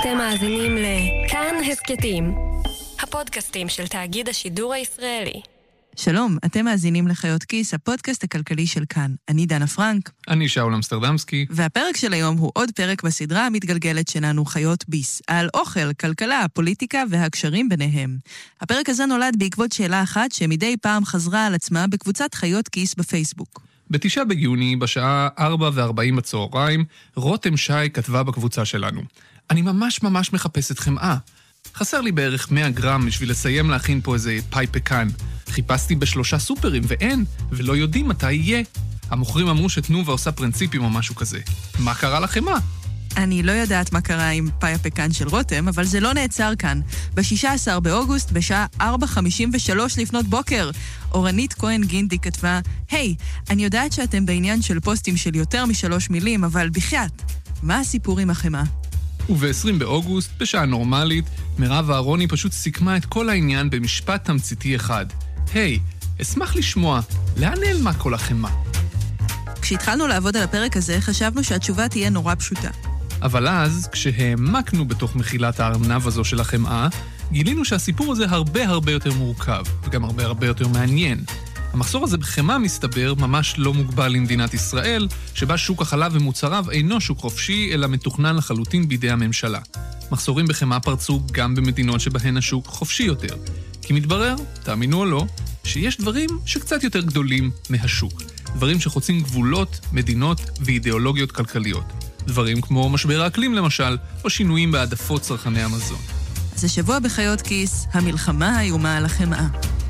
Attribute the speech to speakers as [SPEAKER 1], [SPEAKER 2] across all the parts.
[SPEAKER 1] אתם מאזינים לכאן הסקטים, הפודקאסטים של תאגיד השידור הישראלי.
[SPEAKER 2] שלום, אתם מאזינים לחיות כיס, הפודקאסט הכלכלי של כאן. אני דנה פרנק.
[SPEAKER 3] אני שאול אמסטרדמסקי.
[SPEAKER 2] והפרק של היום הוא עוד פרק בסדרה המתגלגלת שלנו חיות ביס, על אוכל, כלכלה, פוליטיקה והקשרים ביניהם. הפרק הזה נולד בעקבות שאלה אחת שמדי פעם חזרה על עצמה בקבוצת חיות כיס בפייסבוק.
[SPEAKER 3] ב9 ביוני, בשעה 4:40 בצהריים, רותם שי כתבה בקבוצה שלנו: אני ממש מחפשת חמאה. חסר לי בערך 100 גרם בשביל לסיים להכין פה איזה פאי פקן. חיפשתי ב3 סופרים ואין, ולא יודעים מתי יהיה. המוכרים אמרו שתנובה עושה פרינציפים או משהו כזה. מה קרה לחמאה?
[SPEAKER 2] אני לא יודעת מה קרה עם פאי הפקן של רותם, אבל זה לא נעצר כאן. ב16 באוגוסט, בשעה 4:53 לפנות בוקר, אורנית כהן גינדי כתבה: היי, אני יודעת שאתם בעניין של פוסטים של יותר מ3 מילים, אבל בחייאת, מה הסיפור עם החמאה?
[SPEAKER 3] וב-20 באוגוסט, בשעה נורמלית, מירב אהרוני פשוט סיכמה את כל העניין במשפט תמציתי אחד. היי, אשמח לשמוע, לאן נעלמה כל החמאה?
[SPEAKER 2] כשהתחלנו לעבוד על הפרק הזה, חשבנו שהתשובה תהיה נורא פשוטה.
[SPEAKER 3] אבל אז, כשהעמקנו בתוך מחילת הארנב הזו של החמאה, גילינו שהסיפור הזה הרבה יותר מורכב, וגם הרבה יותר מעניין. המחסור הזה בחמאה מסתבר ממש לא מוגבל למדינת ישראל, שבה שוק החלב ומוצריו אינו שוק חופשי, אלא מתוכנן לחלוטין בידי הממשלה. מחסורים בחמאה פרצו גם במדינות שבהן השוק חופשי יותר. כי מתברר, תאמינו או לא, שיש דברים שקצת יותר גדולים מהשוק. דברים שחוצים גבולות, מדינות ואידיאולוגיות כלכליות. דברים כמו משבר האקלים למשל, או שינויים בהעדפות צרכני המזון.
[SPEAKER 2] אז השבוע בחיות כיס, המלחמה האיומה על החמאה.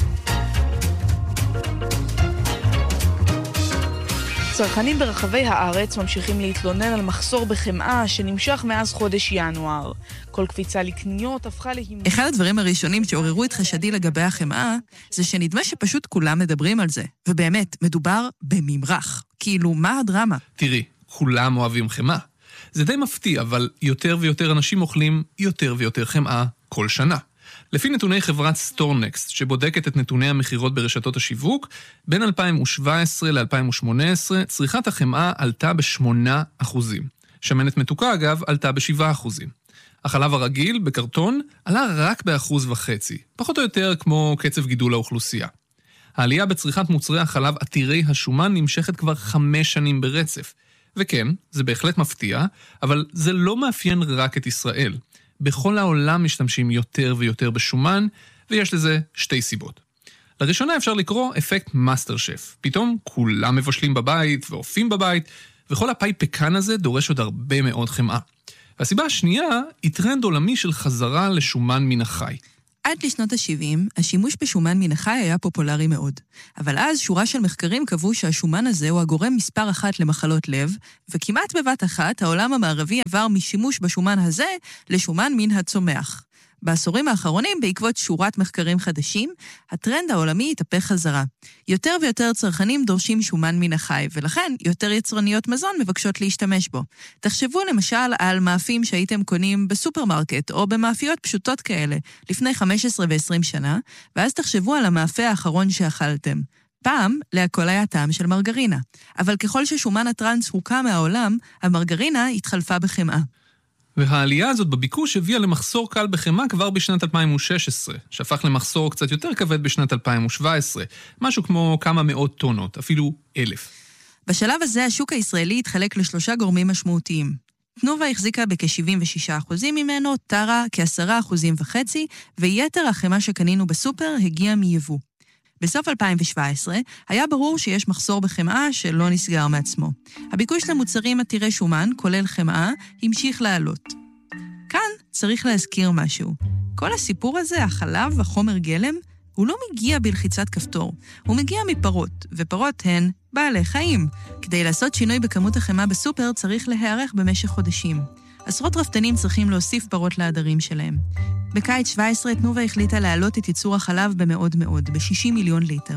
[SPEAKER 2] צרכנים ברחבי הארץ ממשיכים להתלונן על מחסור בחמאה שנמשך מאז חודש ינואר. כל קפיצה לקניות הפכה להימור. אחד הדברים הראשונים שעוררו את חשדי לגבי החמאה, זה שנדמה שפשוט כולם מדברים על זה. ובאמת, מדובר בממרח. כאילו, מה הדרמה?
[SPEAKER 3] תראי, כולם אוהבים חמאה. זה די מפתיע, אבל יותר ויותר אנשים אוכלים יותר ויותר חמאה כל שנה. לפי נתוני חברת סטורנקסט, שבודקת את נתוני המחירות ברשתות השיווק, בין 2017 ל-2018 צריכת החמאה עלתה ב8%. שמנת מתוקה, אגב, עלתה ב7%. החלב הרגיל, בקרטון, עלה רק ב1.5%, פחות או יותר כמו קצב גידול האוכלוסייה. העלייה בצריכת מוצרי החלב עתירי השומן נמשכת כבר 5 שנים ברצף. וכן, זה בהחלט מפתיע, אבל זה לא מאפיין רק את ישראל. בכל העולם משתמשים יותר ויותר בשומן, ויש לזה 2 סיבות. לראשונה אפשר לקרוא אפקט מאסטר שף. פתאום כולם מבשלים בבית ואופים בבית, וכל הפאי פקן הזה דורש עוד הרבה מאוד חמאה. והסיבה השנייה היא טרנד עולמי של חזרה לשומן מן החי.
[SPEAKER 2] עד לשנות ה-70, השימוש בשומן מן החי היה פופולרי מאוד. אבל אז שורה של מחקרים קבעו שהשומן הזה הוא הגורם מספר 1 למחלות לב, וכמעט בבת אחת העולם המערבי עבר משימוש בשומן הזה לשומן מן הצומח. בעשורים האחרונים, בעקבות שורת מחקרים חדשים, הטרנד העולמי התהפך חזרה. יותר ויותר צרכנים דורשים שומן מן החי, ולכן יותר יצרניות מזון מבקשות להשתמש בו. תחשבו למשל על מאפים שהייתם קונים בסופרמרקט, או במאפיות פשוטות כאלה, לפני 15 ו-20 שנה, ואז תחשבו על המאפה האחרון שאכלתם. פעם, להכל היה טעם של מרגרינה. אבל ככל ששומן הטרנס הוקע מהעולם, המרגרינה התחלפה בחמאה.
[SPEAKER 3] והעלייה הזאת בביקוש הביאה למחסור קל בחמאה כבר בשנת 2016, שהפך למחסור קצת יותר כבד בשנת 2017, משהו כמו כמה מאות טונות, אפילו 1,000.
[SPEAKER 2] בשלב הזה השוק הישראלי התחלק ל3 גורמים משמעותיים. תנובה החזיקה בכ-76% ממנו, טרה כ10.5%, ויתר החמאה שקנינו בסופר הגיע מיבוא. בסוף 2017 היה ברור שיש מחסור בחמאה שלא נסגר מעצמו. הביקוש למוצרים עתירי שומן, כולל חמאה, המשיך לעלות. כאן צריך להזכיר משהו. כל הסיפור הזה, החלב, החומר גלם, הוא לא מגיע בלחיצת כפתור. הוא מגיע מפרות, ופרות הן בעלי חיים. כדי לעשות שינוי בכמות החמאה בסופר צריך להיערך במשך חודשים. עשרות רפתנים צריכים להוסיף פרות לעדרים שלהם. בקיץ 17 תנובה החליטה להעלות את ייצור החלב במאוד ב-60 מיליון ליטר,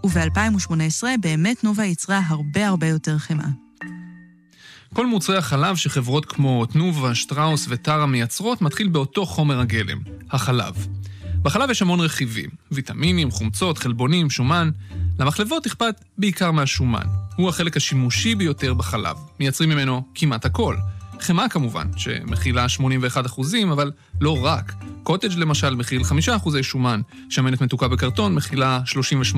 [SPEAKER 2] וב-2018 באמת תנובה יצרה הרבה יותר חמאה.
[SPEAKER 3] כל מוצרי החלב שחברות כמו תנובה, שטראוס וטרה מייצרות מתחיל באותו חומר הגלם, החלב. בחלב יש המון רכיבים, ויטמינים, חומצות, חלבונים, שומן. למחלבות אכפת בעיקר מהשומן. הוא החלק השימושי ביותר בחלב. מייצרים ממנו כמעט הכל. חמאה כמובן, שמכילה 81%, אבל לא רק. קוטג' למשל מכיל 5% שומן, שמנת מתוקה בקרטון מכילה 38%,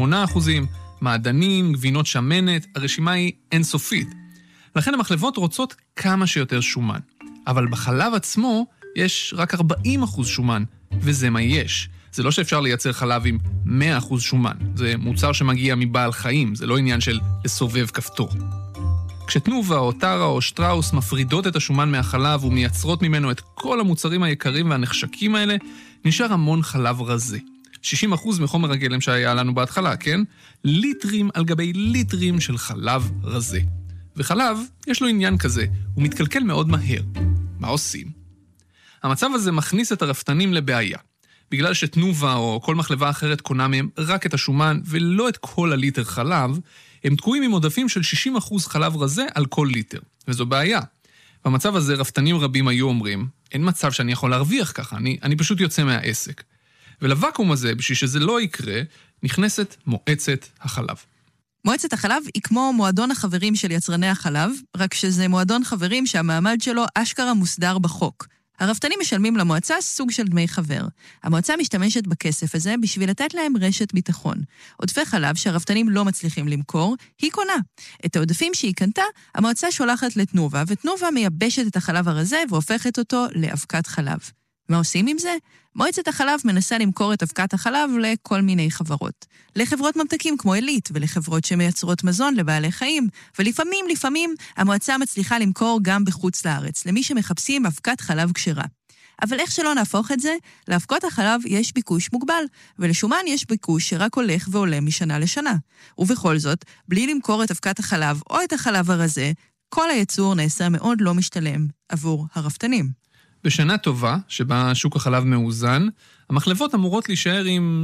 [SPEAKER 3] מעדנים, גבינות שמנת, הרשימה היא אינסופית. לכן המחלבות רוצות כמה שיותר שומן. אבל בחלב עצמו יש רק 40% שומן, וזה מה יש. זה לא שאפשר לייצר חלב עם 100% שומן. זה מוצר שמגיע מבעל חיים, זה לא עניין של לסובב כפתור. כשתנובה או טרה או שטראוס מפרידות את השומן מהחלב ומייצרות ממנו את כל המוצרים היקרים והנחשקים האלה, נשאר המון חלב רזה. 60% מחומר הגלם שהיה לנו בהתחלה, כן? ליטרים על גבי ליטרים של חלב רזה. וחלב, יש לו עניין כזה, הוא מתקלקל מאוד מהר. מה עושים? המצב הזה מכניס את הרפתנים לבעיה. בגלל שתנובה או כל מחלבה אחרת קונה מהם רק את השומן ולא את כל הליטר חלב, הם תקועים עם עודפים של 60% חלב רזה על כל ליטר. וזו בעיה. במצב הזה רפתנים רבים היו אומרים, אין מצב שאני יכול להרוויח ככה, אני פשוט יוצא מהעסק. ולוואקום הזה, בשביל שזה לא יקרה, נכנסת מועצת החלב.
[SPEAKER 2] מועצת החלב היא כמו מועדון החברים של יצרני החלב, רק שזה מועדון חברים שהמעמד שלו אשכרה מוסדר בחוק. הרפתנים משלמים למועצה סוג של דמי חבר. המועצה משתמשת בכסף הזה בשביל לתת להם רשת ביטחון. עודפי חלב שהרפתנים לא מצליחים למכור, היא קונה. את העודפים שהיא קנתה, המועצה שולחת לתנובה, ותנובה מייבשת את החלב הרזה והופכת אותו לאבקת חלב. מה עושים עם זה? מועצת החלב מנסה למכור את אבקת החלב לכל מיני חברות. לחברות ממתקים כמו אלית, ולחברות שמייצרות מזון לבעלי חיים, ולפעמים המועצה מצליחה למכור גם בחוץ לארץ, למי שמחפשים אבקת חלב כשרה. אבל איך שלא נהפוך את זה, לאבקות החלב יש ביקוש מוגבל, ולשומן יש ביקוש שרק הולך ועולה משנה לשנה. ובכל זאת, בלי למכור את אבקת החלב או את החלב הרזה, כל הייצור נעשה מאוד לא משתלם עבור הרפתנים.
[SPEAKER 3] בשנה טובה, שבה שוק החלב מאוזן, המחלבות אמורות להישאר עם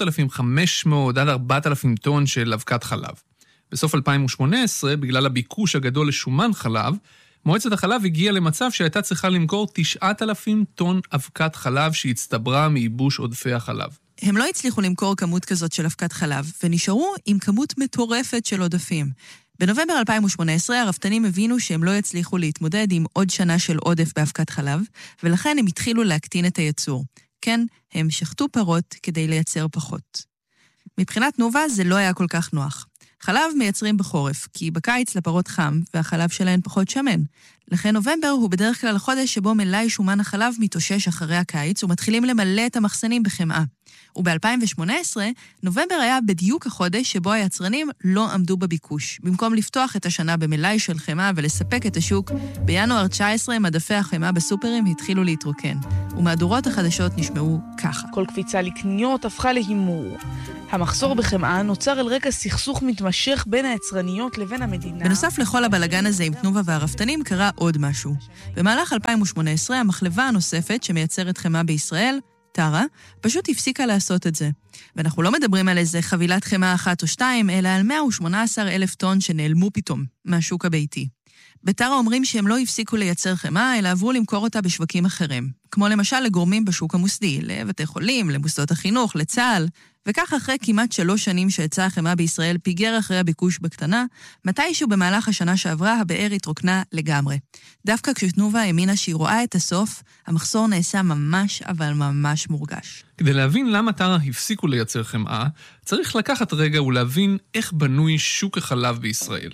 [SPEAKER 3] 3,500 עד 4,000 טון של אבקת חלב. בסוף 2018, בגלל הביקוש הגדול לשומן חלב, מועצת החלב הגיעה למצב שהייתה צריכה למכור 9,000 טון אבקת חלב שהצטברה מייבוש עודפי החלב.
[SPEAKER 2] הם לא הצליחו למכור כמות כזאת של אבקת חלב, ונשארו עם כמות מטורפת של עודפים. בנובמבר 2018 הרפתנים הבינו שהם לא יצליחו להתמודד עם עוד שנה של עודף באבקת חלב, ולכן הם התחילו להקטין את הייצור. כן, הם שחטו פרות כדי לייצר פחות. מבחינת תנובה זה לא היה כל כך נוח. חלב מייצרים בחורף, כי בקיץ לפרות חם והחלב שלהן פחות שמן. לכן נובמבר הוא בדרך כלל החודש שבו מלאי שומן החלב מתאושש אחרי הקיץ ומתחילים למלא את המחסנים בחמאה. וב-2018, נובמבר היה בדיוק החודש שבו היצרנים לא עמדו בביקוש. במקום לפתוח את השנה במלאי של חמאה ולספק את השוק, בינואר 19 מדפי החמאה בסופרים התחילו להתרוקן, ומהדורות החדשות נשמעו ככה.
[SPEAKER 4] כל קפיצה לקניות הפכה להימור. המחסור בחמאה נוצר על רקע סכסוך מתמשך בין היצרניות לבין המדינה.
[SPEAKER 2] בנוסף לכל הבלגן הזה עם תנובה והרפתנים קרה עוד משהו. במהלך 2018 המחלבה הנוספת שמייצרת חמאה בישראל, טרה, פשוט הפסיקה לעשות את זה. ואנחנו לא מדברים על איזה חבילת חמאה אחת או שתיים, אלא על 118,000 טון שנעלמו פתאום מהשוק הביתי. בטרה אומרים שהם לא הפסיקו לייצר חמאה, אלא עברו למכור אותה בשווקים אחרים. כמו למשל לגורמים בשוק המוסדי, לבתי חולים, למוסדות החינוך, לצה"ל. וכך אחרי כמעט 3 שנים שיצאה החמאה בישראל פיגר אחרי הביקוש בקטנה, מתישהו במהלך השנה שעברה הבאר התרוקנה לגמרי. דווקא כשתנובה האמינה שהיא רואה את הסוף, המחסור נעשה ממש אבל ממש מורגש.
[SPEAKER 3] כדי להבין למה טרה הפסיקו לייצר חמאה, צריך לקחת רגע ולהבין איך בנוי שוק החלב בישראל.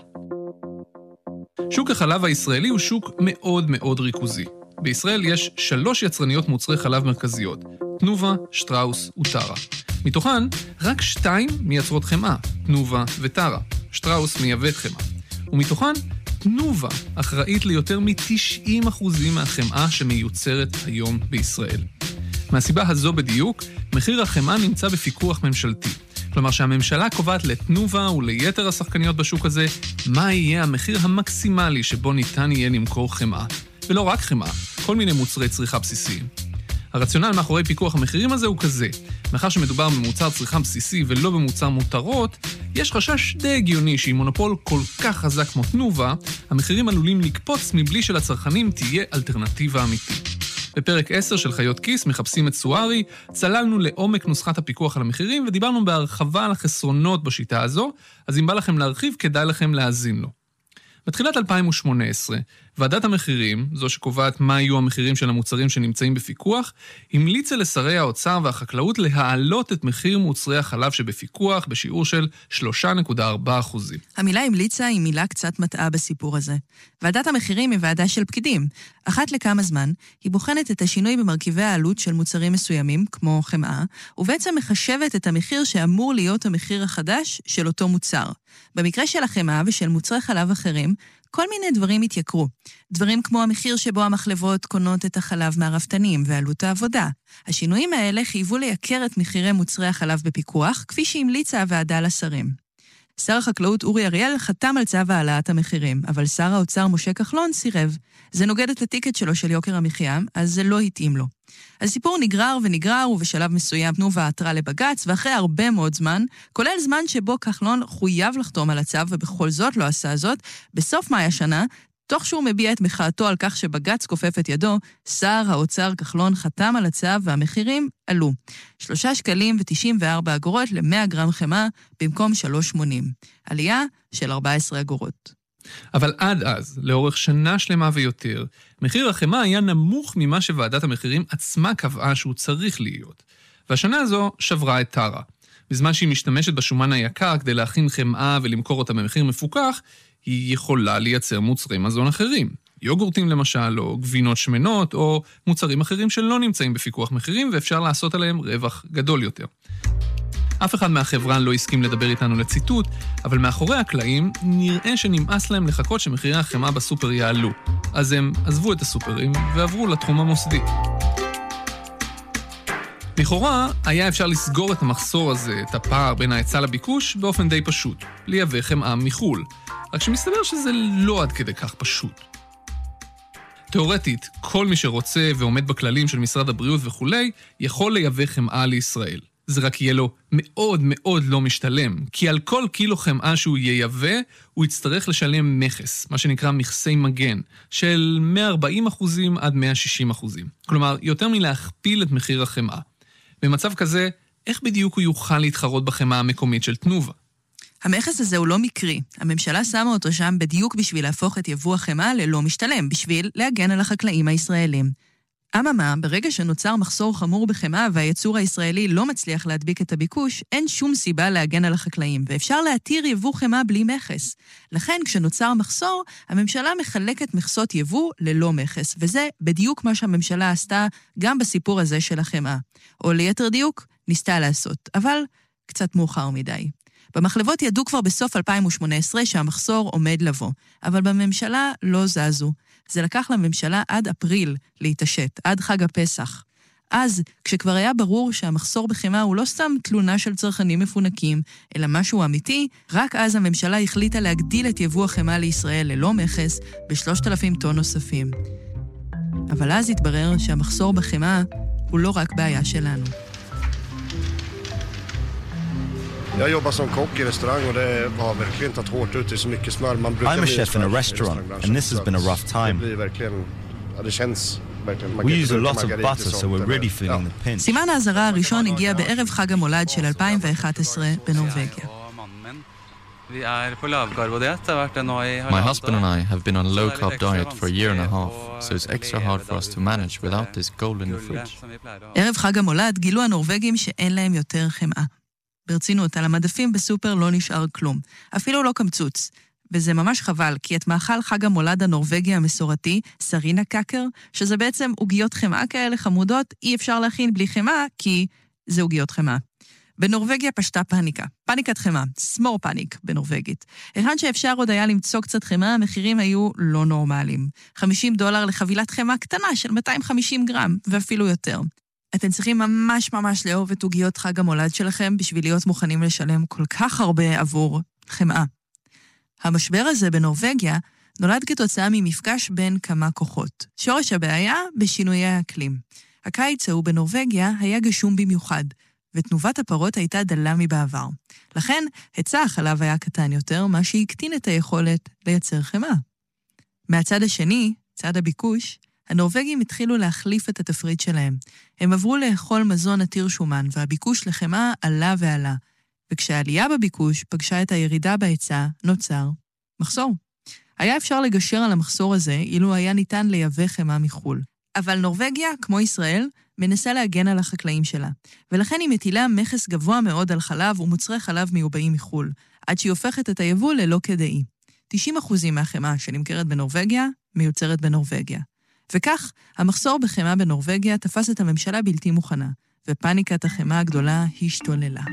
[SPEAKER 3] שוק החלב הישראלי הוא שוק מאוד מאוד ריכוזי. בישראל יש 3 יצרניות מוצרי חלב מרכזיות, תנובה, שטראוס וטרה. מתוכן, רק 2 מייצרות חמאה, תנובה וטרה. שטראוס מייבאת חמאה. ומתוכן, תנובה אחראית ליותר מ-90% מהחמאה שמיוצרת היום בישראל. מהסיבה הזו בדיוק, מחיר החמאה נמצא בפיקוח ממשלתי. כלומר שהממשלה קובעת לתנובה וליתר השחקניות בשוק הזה מה יהיה המחיר המקסימלי שבו ניתן יהיה למכור חמאה. ולא רק חמאה, כל מיני מוצרי צריכה בסיסיים. הרציונל מאחורי פיקוח המחירים הזה הוא כזה, מאחר שמדובר במוצר צריכה בסיסי ולא במוצר מותרות, יש חשש די הגיוני שעם מונופול כל כך חזק כמו תנובה, המחירים עלולים לקפוץ מבלי שלצרכנים תהיה אלטרנטיבה אמיתית. בפרק 10 של חיות כיס מחפשים את סוארי, צללנו לעומק נוסחת הפיקוח על המחירים ודיברנו בהרחבה על החסרונות בשיטה הזו, אז אם בא לכם להרחיב כדאי לכם להאזין לו. בתחילת 2018, ועדת המחירים, זו שקובעת מה יהיו המחירים של המוצרים שנמצאים בפיקוח, המליצה לשרי האוצר והחקלאות להעלות את מחיר מוצרי החלב שבפיקוח בשיעור של 3.4%.
[SPEAKER 2] המילה המליצה היא מילה קצת מטעה בסיפור הזה. ועדת המחירים היא ועדה של פקידים. אחת לכמה זמן, היא בוחנת את השינוי במרכיבי העלות של מוצרים מסוימים, כמו חמאה, ובעצם מחשבת את המחיר שאמור להיות המחיר החדש של אותו מוצר. במקרה של החמאה ושל מוצרי חלב אחרים, כל מיני דברים התייקרו. דברים כמו המחיר שבו המחלבות קונות את החלב מהרפתנים ועלות העבודה. השינויים האלה חייבו לייקר את מחירי מוצרי החלב בפיקוח, כפי שהמליצה הוועדה לשרים. שר החקלאות אורי אריאל חתם על צו העלאת המחירים, אבל שר האוצר משה כחלון סירב. זה נוגד את הטיקט שלו של יוקר המחיה, אז זה לא התאים לו. הסיפור נגרר ונגרר, ובשלב מסוים תנובה עתרה לבג"ץ, ואחרי הרבה מאוד זמן, כולל זמן שבו כחלון חויב לחתום על הצו, ובכל זאת לא עשה זאת, בסוף מאי השנה, תוך שהוא מביע את מחאתו על כך שבג"ץ כופף את ידו, שר האוצר כחלון חתם על הצו והמחירים עלו. 3.94 שקלים ל-100 גרם חמאה במקום 3.80. עלייה של 14 אגורות.
[SPEAKER 3] אבל עד אז, לאורך שנה שלמה ויותר, מחיר החמאה היה נמוך ממה שוועדת המחירים עצמה קבעה שהוא צריך להיות. והשנה הזו שברה את טרה. בזמן שהיא משתמשת בשומן היקר כדי להכין חמאה ולמכור אותה במחיר מפוקח, היא יכולה לייצר מוצרי מזון אחרים. יוגורטים למשל, או גבינות שמנות, או מוצרים אחרים שלא נמצאים בפיקוח מחירים, ואפשר לעשות עליהם רווח גדול יותר. אף אחד מהחברה לא הסכים לדבר איתנו לציטוט, אבל מאחורי הקלעים נראה שנמאס להם לחכות שמחירי החמאה בסופר יעלו. אז הם עזבו את הסופרים ועברו לתחום המוסדי. לכאורה, היה אפשר לסגור את המחסור הזה, את הפער בין ההיצע לביקוש, באופן די פשוט, לייבא חמאה מחול. רק שמסתבר שזה לא עד כדי כך פשוט. תיאורטית, כל מי שרוצה ועומד בכללים של משרד הבריאות וכולי, יכול לייבא חמאה לישראל. זה רק יהיה לו מאוד מאוד לא משתלם, כי על כל קילו חמאה שהוא ייבא, הוא יצטרך לשלם מכס, מה שנקרא מכסי מגן, של 140% עד 160%. כלומר, יותר מלהכפיל את מחיר החמאה. במצב כזה, איך בדיוק הוא יוכל להתחרות בחמאה המקומית של תנובה?
[SPEAKER 2] המכס הזה הוא לא מקרי. הממשלה שמה אותו שם בדיוק בשביל להפוך את יבוא החמאה ללא משתלם, בשביל להגן על החקלאים הישראלים. אממה, ברגע שנוצר מחסור חמור בחמאה והייצור הישראלי לא מצליח להדביק את הביקוש, אין שום סיבה להגן על החקלאים, ואפשר להתיר יבוא חמאה בלי מכס. לכן, כשנוצר מחסור, הממשלה מחלקת מכסות יבוא ללא מכס, וזה בדיוק מה שהממשלה עשתה גם בסיפור הזה של החמאה. או ליתר דיוק, ניסתה לעשות, אבל קצת מאוחר מדי. במחלבות ידעו כבר בסוף 2018 שהמחסור עומד לבוא, אבל בממשלה לא זזו. זה לקח לממשלה עד אפריל להתעשת, עד חג הפסח. אז, כשכבר היה ברור שהמחסור בחמאה הוא לא סתם תלונה של צרכנים מפונקים, אלא משהו אמיתי, רק אז הממשלה החליטה להגדיל את יבוא החמאה לישראל ללא מכס ב3,000 טון נוספים. אבל אז התברר שהמחסור בחמאה הוא לא רק בעיה שלנו.
[SPEAKER 5] Jag jobbar som kock i restaurang och det har verkligen tagit hårt ut. Det är så mycket smör.
[SPEAKER 6] I'm a chef in a restaurant and this has been a rough time.
[SPEAKER 5] Det känns verkligen.
[SPEAKER 6] We use a lot of butter so we're really feeling the pinch.
[SPEAKER 2] סימן האזהרה הראשון הגיע בערב חג המולד של 2011 בנורווגיה.
[SPEAKER 7] My husband and I have been on a low-carb diet for a year and a half, so it's extra hard for us to manage without this gold in the fridge.
[SPEAKER 2] ערב חג המולד גילו הנורווגים שאין להם יותר חמאה. ברצינות, על המדפים בסופר לא נשאר כלום. אפילו לא קמצוץ. וזה ממש חבל, כי את מאכל חג המולד הנורווגי המסורתי, סרינה קקר, שזה בעצם עוגיות חמאה כאלה חמודות, אי אפשר להכין בלי חמאה, כי זה עוגיות חמאה. בנורווגיה פשטה פאניקה. פאניקת חמאה, סמור פאניק בנורווגית. היכן שאפשר עוד היה למצוא קצת חמאה, המחירים היו לא נורמליים. $50 לחבילת חמאה קטנה של 250 גרם, ואפילו יותר. אתם צריכים ממש ממש לאהוב את עוגיות חג המולד שלכם בשביל להיות מוכנים לשלם כל כך הרבה עבור חמאה. המשבר הזה בנורווגיה נולד כתוצאה ממפגש בין כמה כוחות. שורש הבעיה בשינויי האקלים. הקיץ ההוא בנורווגיה היה גשום במיוחד, ותנובת הפרות הייתה דלה מבעבר. לכן, היצע החלב היה קטן יותר, מה שהקטין את היכולת לייצר חמאה. מהצד השני, צד הביקוש, הנורווגים התחילו להחליף את התפריט שלהם. הם עברו לאכול מזון עתיר שומן, והביקוש לחמאה עלה ועלה. וכשהעלייה בביקוש פגשה את הירידה בהיצע, נוצר מחסור. היה אפשר לגשר על המחסור הזה אילו היה ניתן לייבא חמאה מחול. אבל נורווגיה, כמו ישראל, מנסה להגן על החקלאים שלה, ולכן היא מטילה מכס גבוה מאוד על חלב ומוצרי חלב מיובאים מחול, עד שהיא הופכת את היבוא ללא כדאי. 90% מהחמאה שנמכרת בנורווגיה מיוצרת בנורווגיה. וכך, המחסור בחמאה בנורווגיה תפס את הממשלה בלתי מוכנה, ופניקת החמאה הגדולה השתוללה.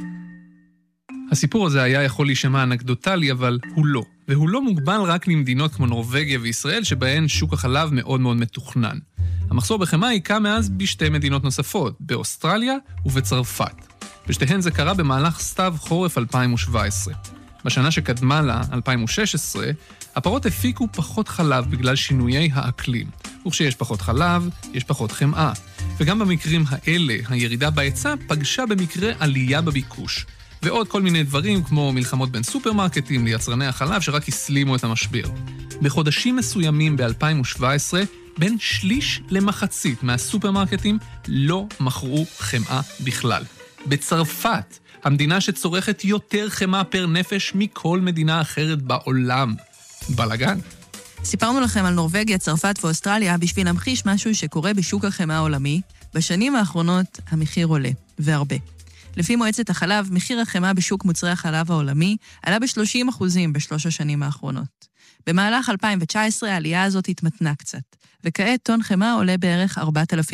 [SPEAKER 3] הסיפור הזה היה יכול להישמע אנקדוטלי, אבל הוא לא. והוא לא מוגבל רק למדינות כמו נורווגיה וישראל, שבהן שוק החלב מאוד מאוד מתוכנן. המחסור בחמאה היקע מאז בשתי מדינות נוספות, באוסטרליה ובצרפת. בשתיהן זה קרה במהלך סתיו חורף 2017. בשנה שקדמה לה, 2016, הפרות הפיקו פחות חלב בגלל שינויי האקלים. וכשיש פחות חלב, יש פחות חמאה. וגם במקרים האלה, הירידה בהיצע פגשה במקרה עלייה בביקוש. ועוד כל מיני דברים כמו מלחמות בין סופרמרקטים ליצרני החלב שרק הסלימו את המשבר. בחודשים מסוימים ב-2017, בין שליש למחצית מהסופרמרקטים לא מכרו חמאה בכלל. בצרפת, המדינה שצורכת יותר חמאה פר נפש מכל מדינה אחרת בעולם. בלגן.
[SPEAKER 2] סיפרנו לכם על נורווגיה, צרפת ואוסטרליה בשביל להמחיש משהו שקורה בשוק החמאה העולמי. בשנים האחרונות המחיר עולה, והרבה. לפי מועצת החלב, מחיר החמאה בשוק מוצרי החלב העולמי עלה ב-30% בשלוש השנים האחרונות. במהלך 2019 העלייה הזאת התמתנה קצת, וכעת טון חמאה עולה בערך $4,000.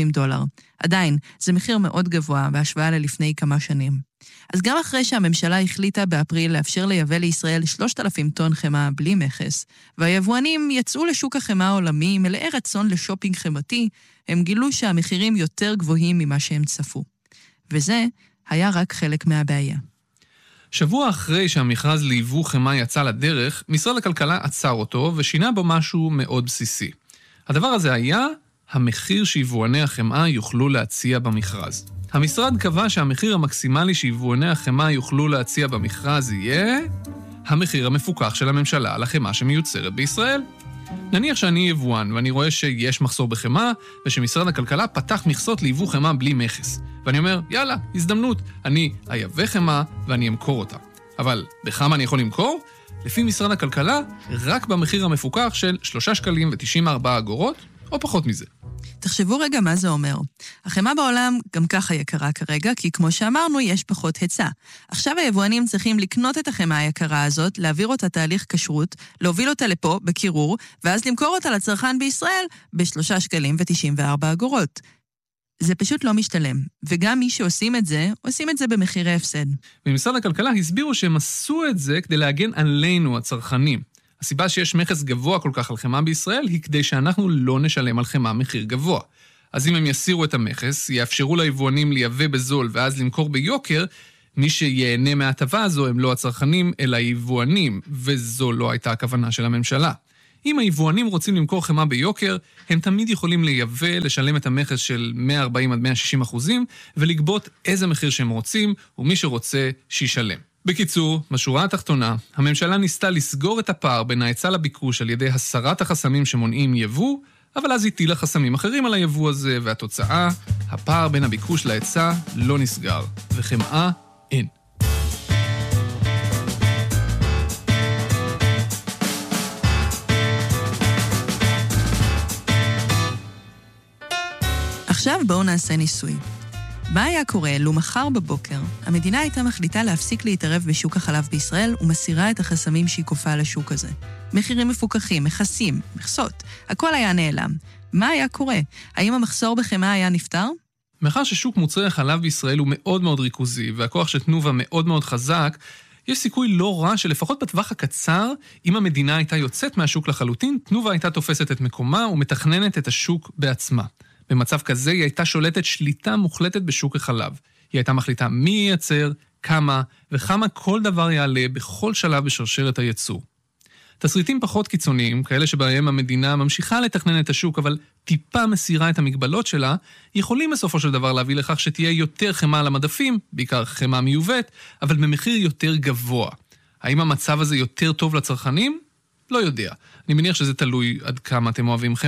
[SPEAKER 2] עדיין, זה מחיר מאוד גבוה בהשוואה ללפני כמה שנים. אז גם אחרי שהממשלה החליטה באפריל לאפשר לייבא לישראל 3,000 טון חמאה בלי מכס, והיבואנים יצאו לשוק החמאה העולמי מלאי רצון לשופינג חמאתי, הם גילו שהמחירים יותר גבוהים ממה שהם צפו. וזה היה רק חלק מהבעיה.
[SPEAKER 3] שבוע אחרי שהמכרז ליבוא חמאה יצא לדרך, משרד הכלכלה עצר אותו ושינה בו משהו מאוד בסיסי. הדבר הזה היה המחיר שיבואני החמאה יוכלו להציע במכרז. המשרד קבע שהמחיר המקסימלי שיבואני החמאה יוכלו להציע במכרז יהיה המחיר המפוקח של הממשלה על החמאה שמיוצרת בישראל. נניח שאני יבואן ואני רואה שיש מחסור בחמאה ושמשרד הכלכלה פתח מכסות ליבוא חמאה בלי מכס. ואני אומר, יאללה, הזדמנות, אני אייבא חמאה ואני אמכור אותה. אבל בכמה אני יכול למכור? לפי משרד הכלכלה, רק במחיר המפוקח של 3.94 שקלים או פחות מזה.
[SPEAKER 2] תחשבו רגע מה זה אומר. החמאה בעולם גם ככה יקרה כרגע, כי כמו שאמרנו, יש פחות היצע. עכשיו היבואנים צריכים לקנות את החמאה היקרה הזאת, להעביר אותה תהליך כשרות, להוביל אותה לפה בקירור, ואז למכור אותה לצרכן בישראל ב3.94 שקלים. זה פשוט לא משתלם, וגם מי שעושים את זה, עושים את זה במחירי הפסד.
[SPEAKER 3] במשרד הכלכלה הסבירו שהם עשו את זה כדי להגן עלינו, הצרכנים. הסיבה שיש מכס גבוה כל כך על חמאה בישראל היא כדי שאנחנו לא נשלם על חמאה מחיר גבוה. אז אם הם יסירו את המכס, יאפשרו ליבואנים לייבא בזול ואז למכור ביוקר, מי שיהנה מההטבה הזו הם לא הצרכנים אלא היבואנים, וזו לא הייתה הכוונה של הממשלה. אם היבואנים רוצים למכור חמאה ביוקר, הם תמיד יכולים לייבא, לשלם את המכס של 140-160% ולגבות איזה מחיר שהם רוצים, ומי שרוצה שישלם. בקיצור, בשורה התחתונה, הממשלה ניסתה לסגור את הפער בין ההיצע לביקוש על ידי הסרת החסמים שמונעים יבוא, אבל אז הטילה חסמים אחרים על היבוא הזה, והתוצאה, הפער בין הביקוש להיצע לא נסגר, וחמאה אין.
[SPEAKER 2] עכשיו בואו נעשה ניסוי. מה היה קורה לו מחר בבוקר המדינה הייתה מחליטה להפסיק להתערב בשוק החלב בישראל ומסירה את החסמים שהיא כופה על השוק הזה? מחירים מפוקחים, מכסים, מכסות, הכל היה נעלם. מה היה קורה? האם המחסור בחמאה היה נפטר?
[SPEAKER 3] מאחר ששוק מוצרי החלב בישראל הוא מאוד מאוד ריכוזי והכוח של תנובה מאוד מאוד חזק, יש סיכוי לא רע שלפחות בטווח הקצר, אם המדינה הייתה יוצאת מהשוק לחלוטין, תנובה הייתה תופסת את מקומה ומתכננת את השוק בעצמה. במצב כזה היא הייתה שולטת שליטה מוחלטת בשוק החלב. היא הייתה מחליטה מי ייצר, כמה וכמה כל דבר יעלה בכל שלב בשרשרת הייצור. תסריטים פחות קיצוניים, כאלה שבהם המדינה ממשיכה לתכנן את השוק, אבל טיפה מסירה את המגבלות שלה, יכולים בסופו של דבר להביא לכך שתהיה יותר חמאה על המדפים, בעיקר חמאה מיובאת, אבל במחיר יותר גבוה. האם המצב הזה יותר טוב לצרכנים? לא יודע. אני מניח שזה תלוי עד כמה אתם אוהבים חמאה.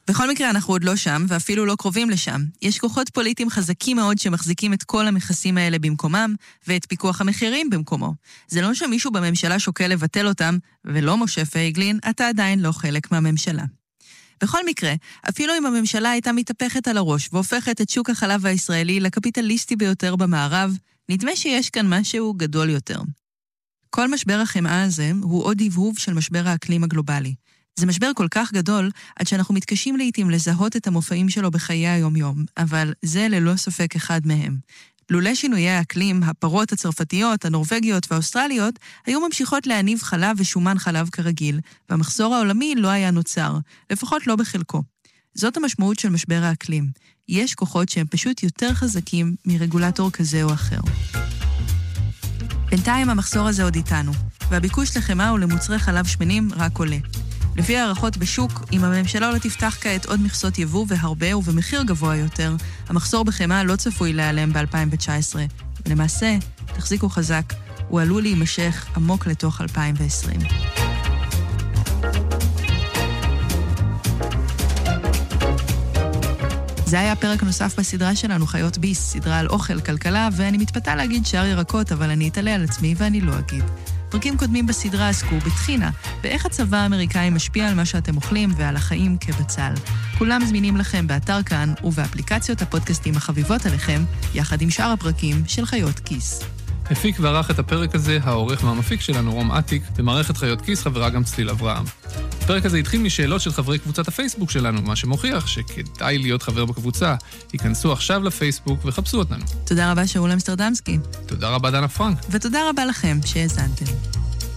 [SPEAKER 2] בכל מקרה אנחנו עוד לא שם, ואפילו לא קרובים לשם. יש כוחות פוליטיים חזקים מאוד שמחזיקים את כל המכסים האלה במקומם, ואת פיקוח המחירים במקומו. זה לא שמישהו בממשלה שוקל לבטל אותם, ולא משה פייגלין, אתה עדיין לא חלק מהממשלה. בכל מקרה, אפילו אם הממשלה הייתה מתהפכת על הראש, והופכת את שוק החלב הישראלי לקפיטליסטי ביותר במערב, נדמה שיש כאן משהו גדול יותר. כל משבר החמאה הזה הוא עוד הבהוב של משבר האקלים הגלובלי. זה משבר כל כך גדול, עד שאנחנו מתקשים לעתים לזהות את המופעים שלו בחיי היום-יום, אבל זה ללא ספק אחד מהם. לולא שינויי האקלים, הפרות הצרפתיות, הנורווגיות והאוסטרליות, היו ממשיכות להניב חלב ושומן חלב כרגיל, והמחסור העולמי לא היה נוצר, לפחות לא בחלקו. זאת המשמעות של משבר האקלים. יש כוחות שהם פשוט יותר חזקים מרגולטור כזה או אחר. בינתיים המחסור הזה עוד איתנו, והביקוש לחמאה ולמוצרי חלב שמנים רק עולה. לפי הערכות בשוק, אם הממשלה לא תפתח כעת עוד מכסות יבוא והרבה ובמחיר גבוה יותר, המחסור בחמאה לא צפוי להיעלם ב-2019. ולמעשה, תחזיקו חזק, הוא עלול להימשך עמוק לתוך 2020. זה היה פרק נוסף בסדרה שלנו, חיות ביס, סדרה על אוכל, כלכלה, ואני מתפתה להגיד שאר ירקות, אבל אני אתעלה על עצמי ואני לא אגיד. פרקים קודמים בסדרה עסקו בתחינה, באיך הצבא האמריקאי משפיע על מה שאתם אוכלים ועל החיים כבצל. כולם זמינים לכם באתר כאן ובאפליקציות הפודקאסטים החביבות עליכם, יחד עם שאר הפרקים של חיות כיס.
[SPEAKER 3] הפיק וערך את הפרק הזה העורך והמפיק שלנו רום עתיק, במערכת חיות כיס חברה גם צליל אברהם. הפרק הזה התחיל משאלות של חברי קבוצת הפייסבוק שלנו, מה שמוכיח שכדאי להיות חבר בקבוצה. היכנסו עכשיו לפייסבוק וחפשו אותנו.
[SPEAKER 2] תודה רבה שאול אמסטרדמסקי.
[SPEAKER 3] תודה רבה דנה פרנק.
[SPEAKER 2] ותודה רבה לכם שהאזנתם.